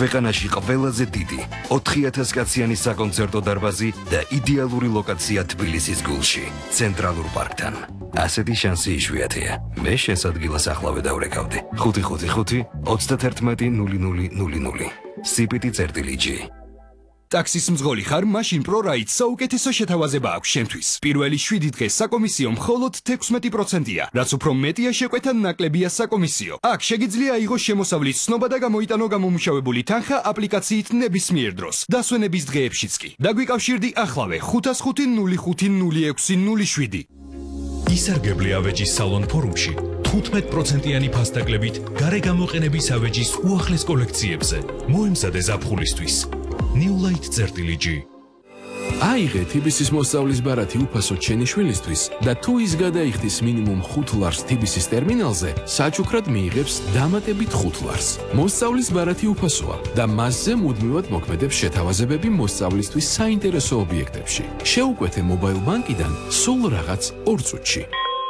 ქვეყანაში ყველაზე დიდი 4000 კაციანი საკონცერტო დარბაზი და იდეალური ლოკაცია თბილისის გულში, ცენტრალურ პარკთან. ასეთი შანსი იშვიათია. მე შენს ადგილას ახლავე დავრეკავდი. 555 310000. CPT-G. ტაქსის მძღოლი ხარ, მაშინ ProRide საუკეთესო შეთავაზება აქვს შენთვის. პირველი 7 დღე საკომისიო მხოლოდ 16%-ია, რაც უფრო მეტია შეკვეთა ნაკლებია საკომისიო. აქ შეგიძლია აიღოს შემოსავლის ცნობა და გამოიტანო გამომუშავებული თანხა აპლიკაციით ნებისმიერ დროს, დასვენების დღეებშიც კი. დაგვიკავშირდი ახლავე 555-06-07. ისარგებლე ავეჯის სალონ ფორუმში 15%-იანი ფასდაკლებით გარე გამოყენების ავეჯის უახლეს კოლექციებზე. მოემზადე ზაფხულისთვის. Newlight-G. აიღე TBC-ის მოსწავლის ბარათი უფასო ჩენი შვილისთვის და თუ ის გადაიხდის მინიმუმ 5 ლარს TBC-ის ტერმინალზე, საჩუქრად მიიღებს დამატებით 5 ლარს. მოსწავლის ბარათი უფასოა და მასზე მუდმივად მოქმედებს შეთავაზებები მოსწავლისთვის საინტერესო ობიექტებში. შეუკვეთე მობაილ ბანკიდან სულ რაღაც 2 წუთში.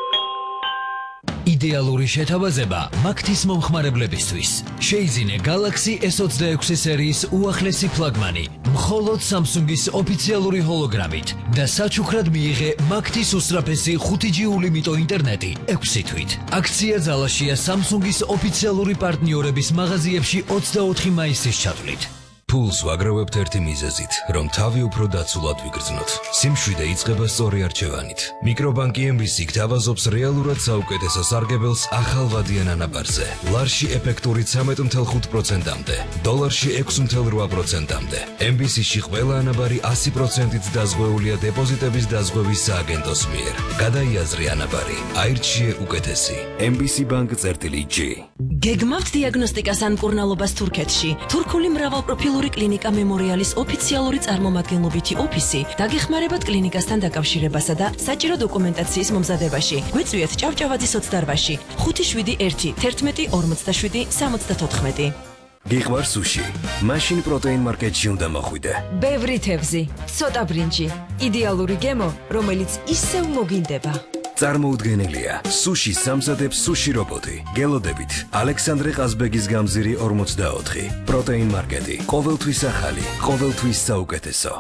იდეალური შეთავაზება მაგთის მომხმარებლებისთვის. შეიძინე Galaxy S26 სერიის უახლესი ფლაგმანი, მხოლოდ Samsung-ის ოფიციალური ჰოლოგრამით და საჩუქრად მიიღე მაგთის უსწრაფესი 5G ულიმიტო ინტერნეტი 6 თვით. აქცია ძალაშია Samsung-ის ოფიციალური პარტნიორების მაღაზიებში 24 მაისის ჩათვლით. ფულს ვაგროვებთ ერთი მიზეზით, რომ თავი უფრო დაცულად ვიგრძნოთ. სიმშვიდე იწყება სწორი არჩევანით. მიკრობანკი MBC გთავაზობს რეალურად საუკეთესო სარგებელს ახალვადიან ანაბარზე. ლარში ეფექტური 13.5%-მდე, დოლარში 6.8%-მდე. MBC-ში ყველა ანაბარი 100%-ით დაზღვეულია დეპოზიტების დაზღვევის სააგენტოს მიერ. გადაიაზრე ანაბარი, აირჩიე უკეთესი. MBC Bank-G. გეგმავთ დიაგნოსტიკას ან მკურნალობას თურქეთში. თურქული მრავალპროფილური კლინიკა მემორიალის ოფიციალური წარმომადგენლობითი ოფისი დაგეხმარებათ კლინიკასთან დაკავშირებასა და საჭირო დოკუმენტაციის მომზადებაში. გვეწვიეთ ჭავჭავაძის 28 571 11 47 74. გიყვარ სუში. მაშინ პროტეინ მარკეტში უნდა მოხვიდე. ბევრი თევზი, ცოტა ბრინჯი. იდეალური გემო, რომელიც ისევ მოგინდება. წარმოუდგენელია. სუში სამზადებს სუში რობოტი. გელოდებით ალექსანდრე ყაზბეგის გამზირი 44. პროტეინ მარკეტი. ყოველთვის ახალი, ყოველთვის საუკეთესო.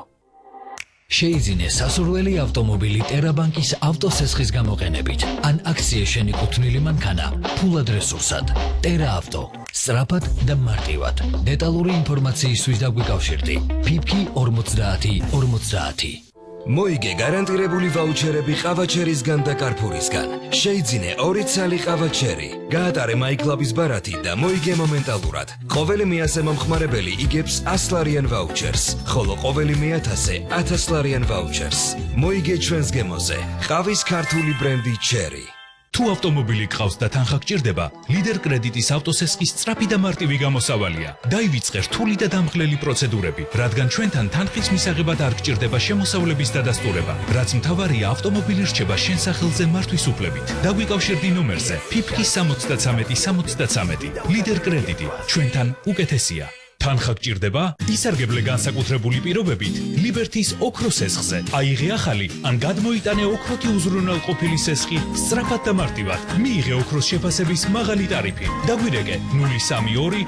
შეიძინე სასურველი ავტომობილი ტერაბანკის ავტოსესხის გამოყენებით. ან აქციაში შენიკუთვნილი მანქანა ფულად რესურსად. ტერა ავტო. სწრაფად და მარტივად. დეტალური ინფორმაციისთვის დაგვიკავშირდი. PPK 50 50. მოიგე გარანტირებული ვაუჩერები ყავაჩერისგან და კარფურისგან. შეიძინე 2 ცალი ყავაჩერი. გაატარე MyClub-ის ბარათი და მოიგე მომენტალურად. ყოველი მე-100 მომხმარებელი იგებს 100 ლარიან ვაუჩერს, ხოლო ყოველი მე-1000 1000 ლარიან ვაუჩერს. მოიგე ჩვენს გემოზე. ყავის ქართული ბრენდი Cherry. თუ ავტომობილი გყავს და თანხა გჭირდება, ლიდერ კრედიტის ავტოსესხის სწრაფი და მარტივი გამოსავალია. დაივიწყე რთული და დამღლელი პროცედურები, რადგან ჩვენთან თანხის მისაღებად არ გჭირდება შემოსავლების დადასტურება, რაც მთავარია ავტომობილი რჩება შენ სახელზე მართვის უფლებით. დაგვიკავშირდი ნომერზე PPK 73 73. ლიდერ კრედიტი, ჩვენთან უკეთესია. თანხა გჭირდება? ისარგებლე განსაკუთრებული პირობებით ლიბერთის ოქროს სესხზე. აიღე ახალი ან გადმოიტანე ოქროთი უზრუნველყოფილი სესხი სწრაფად და მარტივად. მიიღე ოქროს შეფასების მაღალი ტარიფი. დაგვირეკე 032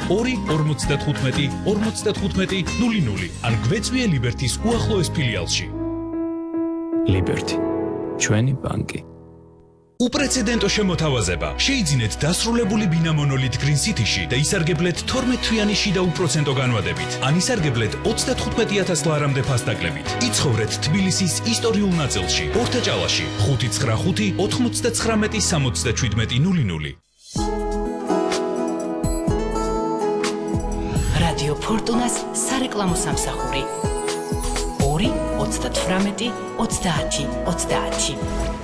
2 55 55 00 ან გვეწვიე ლიბერთის უახლოეს ფილიალში. ლიბერთი. ჩვენი ბანკი. უპრეცედენტო შემოთავაზება. შეიძინეთ დასრულებული ბინა მონოლით Green City-ში და ისარგებლეთ 12 თვიანი შიდა უპროცენტო განვადებით. ან ისარგებლეთ 35,000 ლარამდე ფასდაკლებით. იცხოვრეთ თბილისის ისტორიულ ნაწილში, ორთაჭალაში, 595 99 67 00. რადიო ფორტუნას სარეკლამო სამსახური 2 38 30 30.